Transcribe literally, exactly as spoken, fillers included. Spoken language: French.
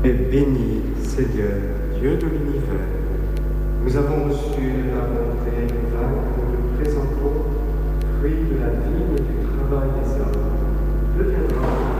est béni, Seigneur, Dieu de l'univers. Nous avons reçu de ta bonté le vin que nous présentons, fruit de la vie et du travail des hommes, deviendra